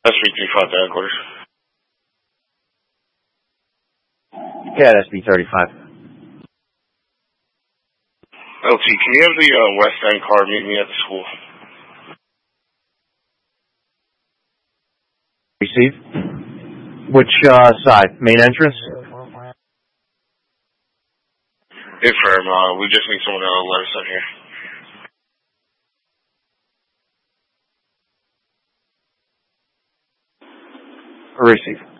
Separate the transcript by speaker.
Speaker 1: SB35 to headquarters.
Speaker 2: Yeah, SB35.
Speaker 1: LT, can you have the West End car meet me at the school?
Speaker 2: Receive. Which side? Main entrance?
Speaker 1: Affirm. We just need someone to let us in here.
Speaker 2: Receive.